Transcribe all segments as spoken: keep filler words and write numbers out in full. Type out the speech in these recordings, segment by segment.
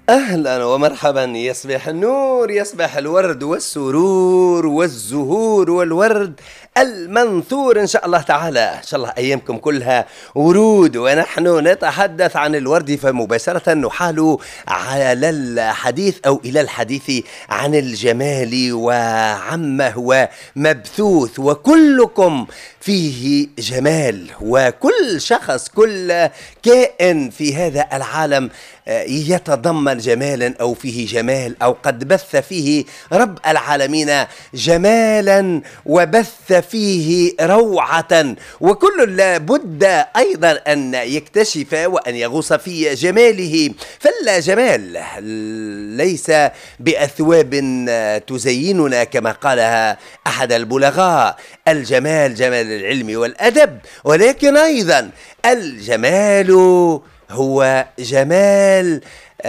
أهلا ومرحبا، يصبح النور، يصبح الورد والسرور والزهور والورد المنثور إن شاء الله تعالى. إن شاء الله أيامكم كلها ورود، ونحن نتحدث عن الورد فمباشرة نحال على الحديث أو إلى الحديث عن الجمال وعما هو مبثوث، وكلكم فيه جمال، وكل شخص كل كائن في هذا العالم يتضمن جمالا أو فيه جمال، أو قد بث فيه رب العالمين جمالا وبث فيه روعة، وكل لابد أيضا أن يكتشف وأن يغوص في جماله. فلا جمال ليس بأثواب تزيننا كما قالها أحد البلغاء، الجمال جمال العلم والأدب، ولكن أيضا الجمال هو جمال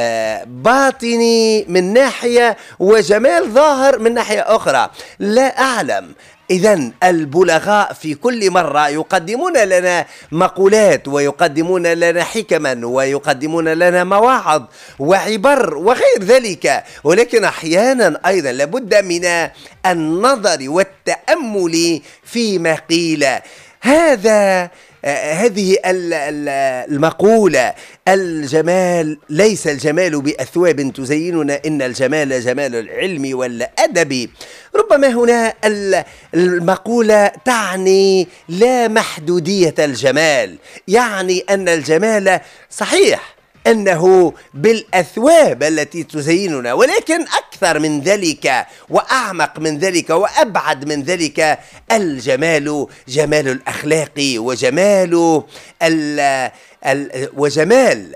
باطني من ناحية وجمال ظاهر من ناحية أخرى، لا أعلم. إذن البلغاء في كل مرة يقدمون لنا مقولات، ويقدمون لنا حكما، ويقدمون لنا مواعظ وعبر وغير ذلك، ولكن أحيانا أيضا لابد من النظر والتأمل فيما قيل. هذا آه هذه المقولة، الجمال ليس الجمال بأثواب تزيننا، إن الجمال جمال العلم والأدب. ربما هنا المقولة تعني لا محدودية الجمال، يعني أن الجمال صحيح أنه بالأثواب التي تزيننا، ولكن أكثر من ذلك وأعمق من ذلك وأبعد من ذلك، الجمال جمال الأخلاق، وجمال ال ال وجمال